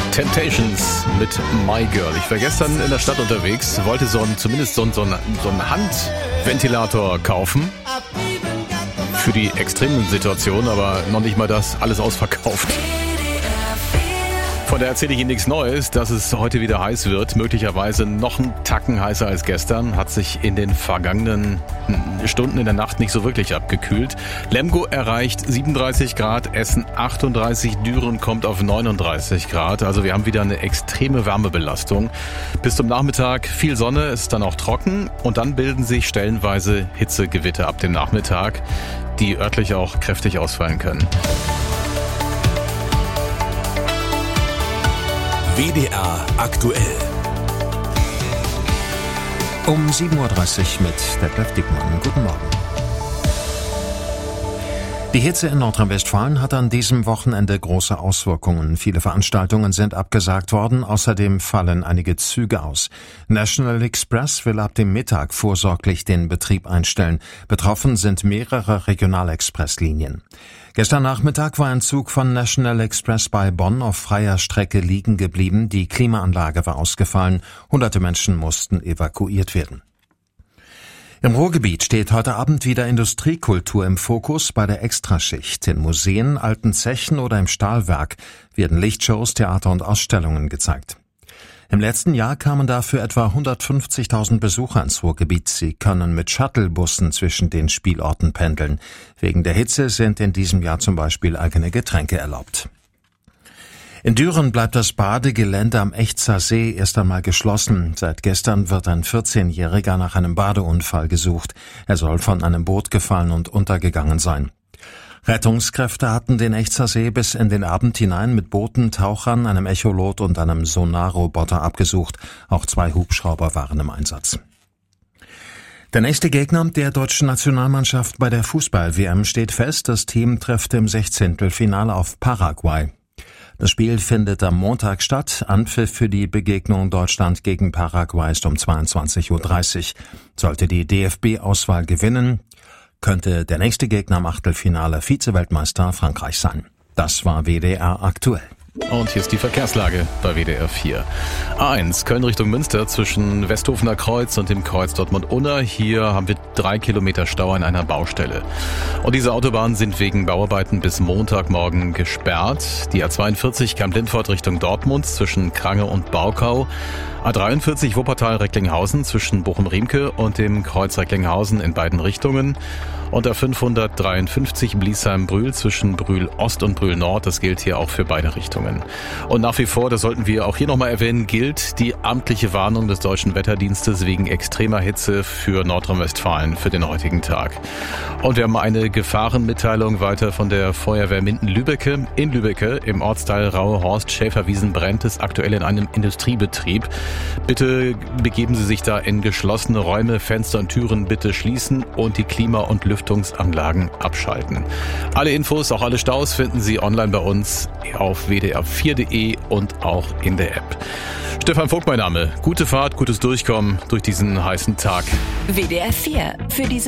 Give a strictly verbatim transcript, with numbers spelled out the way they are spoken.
Temptations mit My Girl. Ich war gestern in der Stadt unterwegs, wollte so ein, zumindest so ein, so ein, so einen Handventilator kaufen. Für die extremen Situationen, aber noch nicht mal das, alles ausverkauft. Von der erzähle ich Ihnen nichts Neues, dass es heute wieder heiß wird. Möglicherweise noch einen Tacken heißer als gestern. Hat sich in den vergangenen Stunden in der Nacht nicht so wirklich abgekühlt. Lemgo erreicht siebenunddreißig Grad, Essen achtunddreißig, Düren kommt auf neununddreißig Grad. Also wir haben wieder eine extreme Wärmebelastung. Bis zum Nachmittag viel Sonne, es ist dann auch trocken. Und dann bilden sich stellenweise Hitzegewitter ab dem Nachmittag, die örtlich auch kräftig ausfallen können. W D R aktuell. Um sieben Uhr dreißig mit Detlef Dickmann. Guten Morgen. Die Hitze in Nordrhein-Westfalen hat an diesem Wochenende große Auswirkungen. Viele Veranstaltungen sind abgesagt worden, außerdem fallen einige Züge aus. National Express will ab dem Mittag vorsorglich den Betrieb einstellen. Betroffen sind mehrere Regionalexpresslinien. Gestern Nachmittag war ein Zug von National Express bei Bonn auf freier Strecke liegen geblieben. Die Klimaanlage war ausgefallen. Hunderte Menschen mussten evakuiert werden. Im Ruhrgebiet steht heute Abend wieder Industriekultur im Fokus bei der Extraschicht. In Museen, alten Zechen oder im Stahlwerk werden Lichtshows, Theater und Ausstellungen gezeigt. Im letzten Jahr kamen dafür etwa hundertfünfzigtausend Besucher ins Ruhrgebiet. Sie können mit Shuttlebussen zwischen den Spielorten pendeln. Wegen der Hitze sind in diesem Jahr zum Beispiel eigene Getränke erlaubt. In Düren bleibt das Badegelände am Echtzer See erst einmal geschlossen. Seit gestern wird ein vierzehnjähriger nach einem Badeunfall gesucht. Er soll von einem Boot gefallen und untergegangen sein. Rettungskräfte hatten den Echtzer See bis in den Abend hinein mit Booten, Tauchern, einem Echolot und einem Sonarroboter abgesucht. Auch zwei Hubschrauber waren im Einsatz. Der nächste Gegner der deutschen Nationalmannschaft bei der Fußball-W M steht fest. Das Team trifft im Sechzehntelfinale auf Paraguay. Das Spiel findet am Montag statt. Anpfiff für die Begegnung Deutschland gegen Paraguay ist um zweiundzwanzig Uhr dreißig. Sollte die D F B-Auswahl gewinnen, könnte der nächste Gegner im Achtelfinale Vize-Weltmeister Frankreich sein. Das war W D R aktuell. Und hier ist die Verkehrslage bei W D R vier. A eins, Köln Richtung Münster zwischen Westhofener Kreuz und dem Kreuz Dortmund-Unna. Hier haben wir drei Kilometer Stau an einer Baustelle. Und diese Autobahnen sind wegen Bauarbeiten bis Montagmorgen gesperrt. Die A zweiundvierzig Kamp-Lindfort Richtung Dortmund zwischen Krange und Baukau. A dreiundvierzig Wuppertal-Recklinghausen zwischen Bochum-Riemke und dem Kreuz Recklinghausen in beiden Richtungen. Und A fünfhundertdreiundfünfzig Bliesheim-Brühl zwischen Brühl-Ost und Brühl-Nord. Das gilt hier auch für beide Richtungen. Und nach wie vor, das sollten wir auch hier nochmal erwähnen, gilt die amtliche Warnung des Deutschen Wetterdienstes wegen extremer Hitze für Nordrhein-Westfalen für den heutigen Tag. Und wir haben eine Gefahrenmitteilung weiter von der Feuerwehr Minden-Lübbecke. In Lübbecke im Ortsteil Rauhe-Horst-Schäferwiesen brennt es aktuell in einem Industriebetrieb. Bitte begeben Sie sich da in geschlossene Räume, Fenster und Türen bitte schließen und die Klima- und Lüftungsanlagen abschalten. Alle Infos, auch alle Staus finden Sie online bei uns auf w d r vier punkt de und auch in der App. Stefan Vogt mein Name. Gute Fahrt, gutes Durchkommen durch diesen heißen Tag. W D R vier für diese